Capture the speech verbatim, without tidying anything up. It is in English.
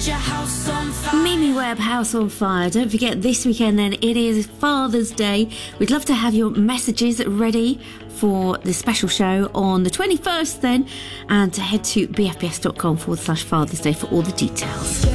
Set your house on fire. Mimi Webb, House on Fire. Don't forget, this weekend then, it is Father's Day. We'd love to have your messages ready for the special show on the twenty-first then, and to head to bfbs.com forward slash Father's Day for all the details.